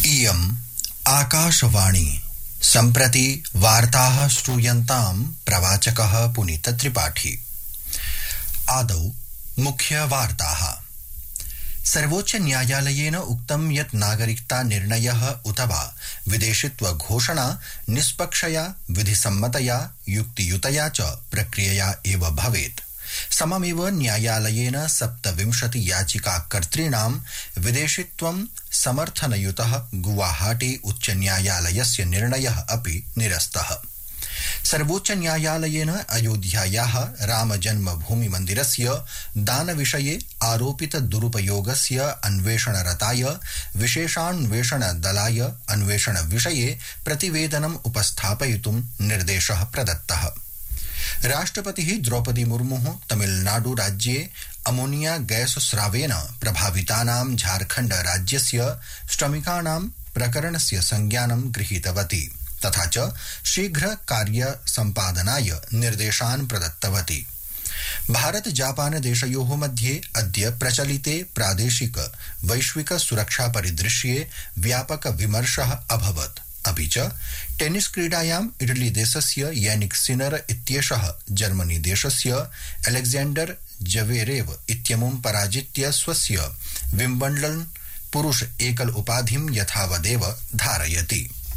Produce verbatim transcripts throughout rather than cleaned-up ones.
इयम् आकाशवाणी सम्प्रति वार्ताः श्रूयन्ताम् प्रवाचकः पुनीत त्रिपाठी। आदौ मुख्य वार्ताः। सर्वोच्च न्यायालयेन उक्तं यत् नागरिकता निर्णयः अथवा विदेशित्व घोषणा निष्पक्षया विधिसम्मतया युक्तियुतया च प्रक्रियया एव भवेत्। सममेव न्यायालयेन सप्तविंशति याचिकाकर्तॄणां विदेशित्वं समर्थनयुतः गुवाहाटी उच्च न्यायालयस्य निर्णयः अपि निरस्तः। सर्वोच्च न्यायालयेन अयोध्यायाः रामजन्मभूमि मन्दिरस्य दानविषये आरोपित दुरुपयोगस्य अन्वेषणरताय विशेषान्वेषण दलाय अन्वेषण विषये प्रतिवेदनम् उपस्थापयितुं निर्देशः प्रदत्तः। राष्ट्रपतिः द्रौपदी मुर्मुः तमिलनाडु राज्ये अमोनिया गैस स्रावेन प्रभावितानां झारखण्ड राज्यस्य श्रमिकाणां प्रकरणस्य संज्ञानं गृहीतवती तथा च शीघ्र कार्य सम्पादनाय निर्देशान् प्रदत्तवती। भारत जापान देशयोः मध्ये अद्य प्रचलिते प्रादेशिक वैश्विक सुरक्षा परिदृश्ये व्यापक विमर्शः अभवत्। अपि च टेनिस क्रीडायाम् इटली देशस्य यानिक सिनर इत्येषः जर्मनी देशस्य अलेक्जेंडर जवेरेव इत्यमुं पराजित्य स्वस्य विम्बल्डन् पुरुष एकल उपाधिं यथावदेव धारयति।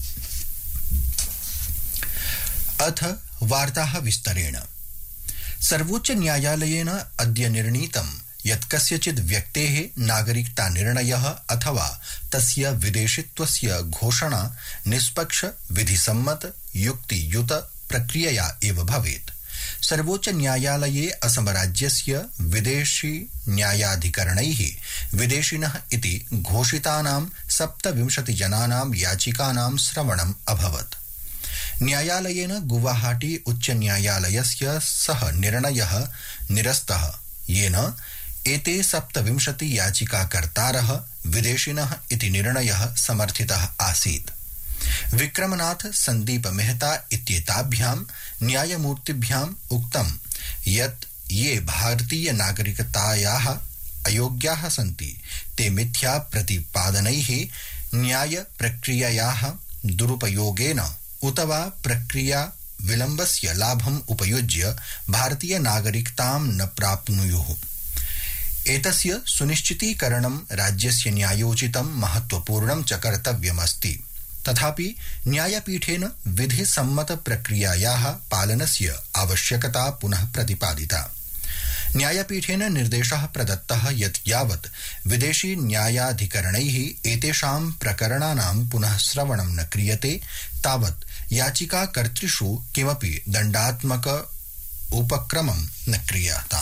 अथ वार्ताः विस्तरेण। सर्वोच्च न्यायालयेन अद्य निर्णीतं यत् कस्यचित् व्यक्तेः नागरिकता निर्णयः अथवा तस्य विदेशित्वस्य घोषणा निष्पक्ष विधिसम्मत युक्तियुत प्रक्रियया एव भवेत्। सर्वोच्च न्यायालये असम राज्यस्य विदेशी न्यायाधिकरणैः विदेशिनः इति घोषितानां सप्तविंशति जनानां याचिकानां श्रवणम् अभवत्। न्यायालयेन गुवाहाटी उच्च न्यायालयस्य सः निर्णयः निरस्तः, येन एते सप्तविंशति याचिकाकर्तारः विदेशिनः इति निर्णयः समर्थितः आसीत्। विक्रमनाथ संदीप मेहता इत्येताभ्यां न्यायमूर्तिभ्याम् उक्तं यत् ये भारतीय नागरिकतायाः अयोग्याः सन्ति ते मिथ्या प्रतिपादनैः न्याय प्रक्रियायाः दुरुपयोगेन उत वा प्रक्रिया विलम्बस्य लाभम् उपयुज्य भारतीय नागरिकतां न प्राप्नुयुः। एतस्य सुनिश्चितीकरणं राज्यस्य न्यायोचितं महत्वपूर्णं च कर्तव्यमस्ति। तथापि न्यायपीठेन विधिसम्मत प्रक्रियायाः पालनस्य आवश्यकता पुनः प्रतिपादिता। न्यायपीठेन निर्देशः प्रदत्तः यत् यावत् विदेशी न्यायाधिकरणैः एतेषां प्रकरणानां पुनः श्रवणं न क्रियते तावत् याचिकाकर्तृषु किमपि दण्डात्मक उपक्रमं न क्रियताम्।